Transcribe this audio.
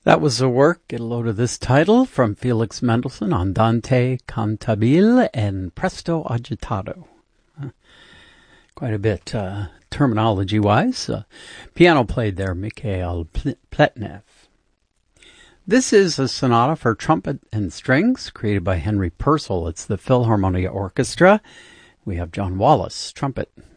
That was a work, get a load of this title, from Felix Mendelssohn, Andante cantabile and Presto agitato. Quite a bit terminology-wise. Piano played there, Mikhail Pletnev. This is a sonata for trumpet and strings created by Henry Purcell. It's the Philharmonia Orchestra. We have John Wallace, trumpet,